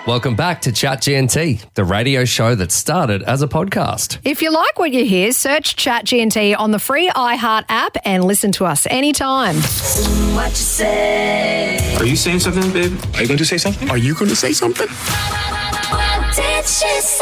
Welcome back to Chat GNT, the radio show that started as a podcast. If you like what you hear, search Chat GNT on the free iHeart app and listen to us anytime. What you say? Are you saying something, babe? Are you going to say something? Are you going to say something? What did she say?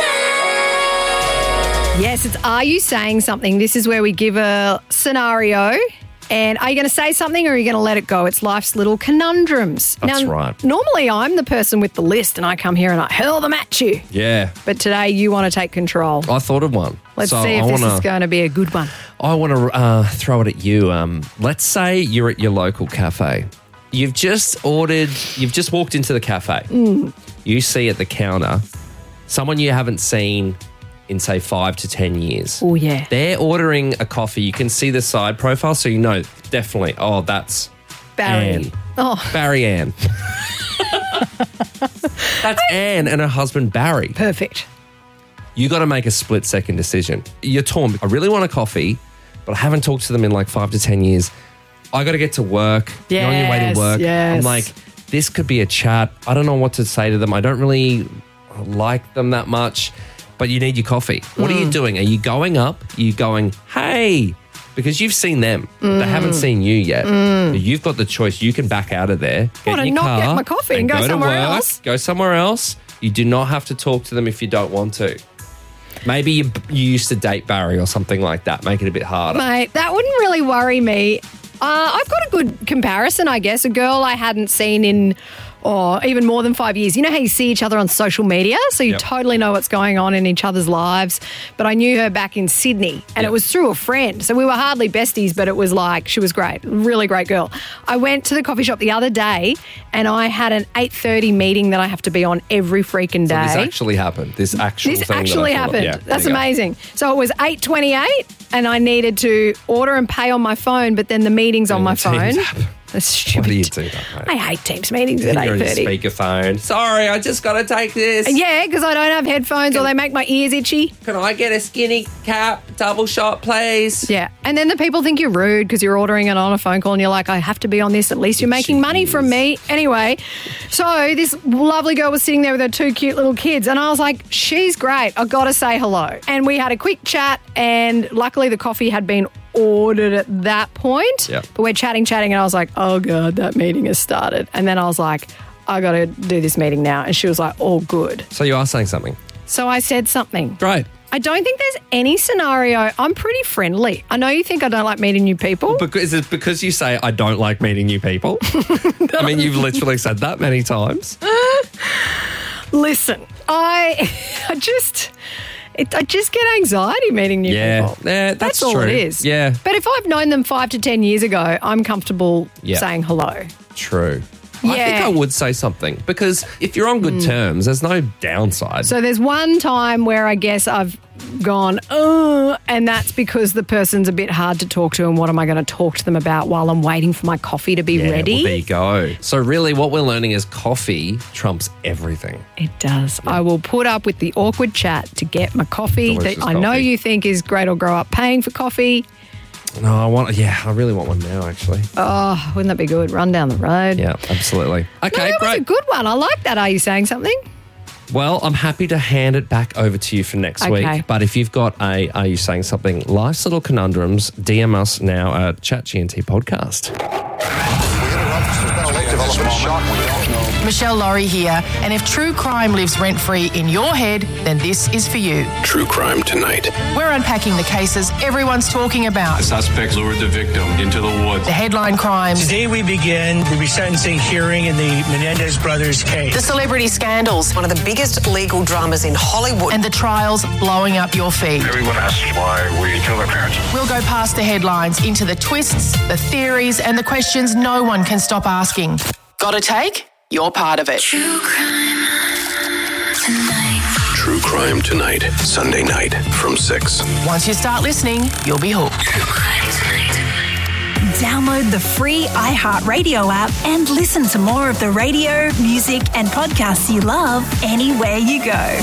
Yes, it's Are You Saying Something? This is where we give a scenario. And are you going to say something or are you going to let it go? It's life's little conundrums. That's right. Normally I'm the person with the list and I come here and I hurl them at you. Yeah. But today you want to take control. I thought of one. Let's see if this is going to be a good one. I want to throw it at you. Let's say you're at your local cafe. You've just walked into the cafe. You see at the counter someone you haven't seen in, say, 5 to 10 years. Oh, yeah. They're ordering a coffee. You can see the side profile, so you know definitely, oh, that's Barry. Anne. Oh. Barry Ann. That's Anne and her husband, Barry. Perfect. You got to make a split-second decision. You're torn. I really want a coffee, but I haven't talked to them in like 5 to 10 years. I got to get to work. You're on your way to work. Yes. I'm like, this could be a chat. I don't know what to say to them. I don't really like them that much. But you need your coffee. What are you doing? Are you going up? Are you going, hey? Because you've seen them. They haven't seen you yet. You've got the choice. You can back out of there. Want to not get my coffee and go somewhere else? Go somewhere else. You do not have to talk to them if you don't want to. Maybe you used to date Barry or something like that. Make it a bit harder. Mate, that wouldn't really worry me. I've got a good comparison, I guess. A girl I hadn't seen in even more than 5 years. You know how you see each other on social media? So you totally know what's going on in each other's lives. But I knew her back in Sydney and it was through a friend. So we were hardly besties, but it was like, she was great. Really great girl. I went to the coffee shop the other day and I had an 8:30 meeting that I have to be on every freaking day. So this actually happened. This actually happened. Yeah, that's amazing. So it was 8:28 and I needed to order and pay on my phone, but then the meeting's on my phone. That's stupid. What do you do that, mate? I hate Teams meetings at 8:30. You're on your speakerphone. Sorry, I just got to take this. Yeah, because I don't have headphones or they make my ears itchy. Can I get a skinny cap, double shot, please? Yeah, and then the people think you're rude because you're ordering it on a phone call and you're like, I have to be on this. At least you're making money from me. Anyway, so this lovely girl was sitting there with her 2 cute little kids and I was like, she's great. I've got to say hello. And we had a quick chat and luckily the coffee had been ordered at that point. Yep. But we're chatting and I was like, oh God, that meeting has started. And then I was like, I got to do this meeting now. And she was like, all good. So you are saying something. So I said something. Great. I don't think there's any scenario. I'm pretty friendly. I know you think I don't like meeting new people. Is it because you say I don't like meeting new people? I mean, you've literally said that many times. Listen, I just get anxiety meeting new people. Yeah, that's all true. it is. Yeah. But if I've known them 5 to 10 years ago, I'm comfortable saying hello. True. Yeah. I think I would say something because if you're on good terms, there's no downside. So there's one time where I guess I've gone, and that's because the person's a bit hard to talk to and what am I going to talk to them about while I'm waiting for my coffee to be ready? Well, there you go. So really what we're learning is coffee trumps everything. It does. Yeah. I will put up with the awkward chat to get my coffee. Delicious I know you think is great or grow up paying for coffee. No, I really want one now, actually. Oh, wouldn't that be good? Run down the road. Yeah, absolutely. Okay, that great. was a good one. I like that. Are you saying something? Well, I'm happy to hand it back over to you for next week. But if you've got Are You Saying Something? Life's Little Conundrums, DM us now at Chat GNT Podcast. Michelle Laurie here, and if true crime lives rent-free in your head, then this is for you. True Crime Tonight. We're unpacking the cases everyone's talking about. The suspect lured the victim into the woods. The headline crimes. Today we begin the resentencing hearing in the Menendez brothers case. The celebrity scandals. One of the biggest legal dramas in Hollywood. And the trials blowing up your feed. Everyone asks why we kill their parents. We'll go past the headlines into the twists, the theories, and the questions no one can stop asking. Got a take? You're part of it. True Crime Tonight. True Crime Tonight, Sunday night from 6. Once you start listening, you'll be hooked. True Crime Tonight. Download the free iHeartRadio app and listen to more of the radio, music, and podcasts you love anywhere you go.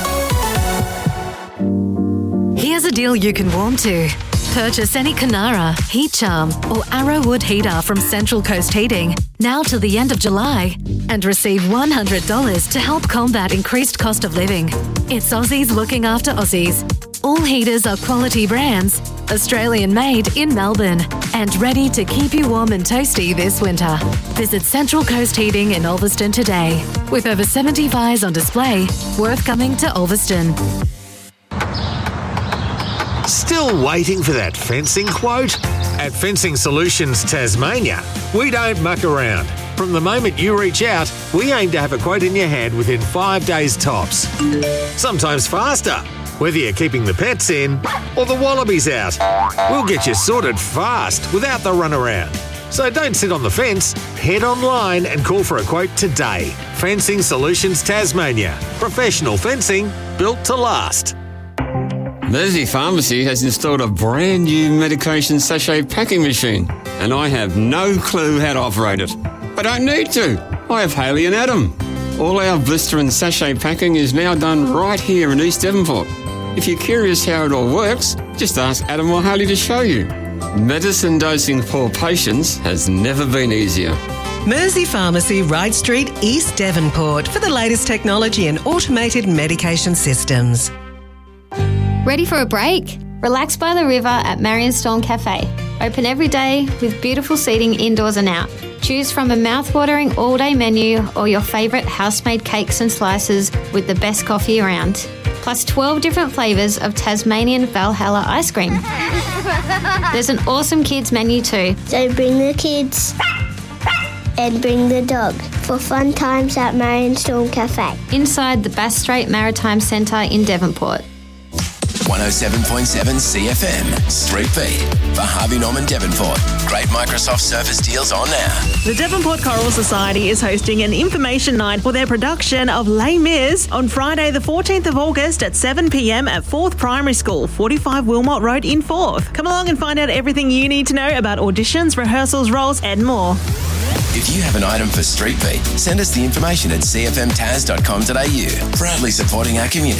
Here's a deal you can warm to. Purchase any Kenara, Heat Charm, or Arrowwood heater from Central Coast Heating now till the end of July and receive $100 to help combat increased cost of living. It's Aussies looking after Aussies. All heaters are quality brands, Australian made in Melbourne, and ready to keep you warm and toasty this winter. Visit Central Coast Heating in Ulverston today. With over 70 fires on display, worth coming to Ulverston. Still waiting for that fencing quote? At Fencing Solutions Tasmania, we don't muck around. From the moment you reach out, we aim to have a quote in your hand within 5 days tops. Sometimes faster, whether you're keeping the pets in or the wallabies out. We'll get you sorted fast without the runaround. So don't sit on the fence, head online and call for a quote today. Fencing Solutions Tasmania. Professional fencing built to last. Mersey Pharmacy has installed a brand new medication sachet packing machine, and I have no clue how to operate it. I don't need to. I have Haley and Adam. All our blister and sachet packing is now done right here in East Devonport. If you're curious how it all works, just ask Adam or Haley to show you. Medicine dosing for patients has never been easier. Mersey Pharmacy, Wright Street, East Devonport, for the latest technology and automated medication systems. Ready for a break? Relax by the river at Marion Storm Cafe. Open every day with beautiful seating indoors and out. Choose from a mouth-watering all-day menu or your favourite house-made cakes and slices with the best coffee around. Plus 12 different flavours of Tasmanian Valhalla ice cream. There's an awesome kids menu too. So bring the kids and bring the dog for fun times at Marion Storm Cafe. Inside the Bass Strait Maritime Centre in Devonport. 107.7 CFM, Street Beat, for Harvey Norman Devonport. Great Microsoft Surface deals on now. The Devonport Choral Society is hosting an information night for their production of Les Mis on Friday the 14th of August at 7 p.m. at 4th Primary School, 45 Wilmot Road in 4th. Come along and find out everything you need to know about auditions, rehearsals, roles and more. If you have an item for Street Beat, send us the information at cfmtaz.com.au. Proudly supporting our community.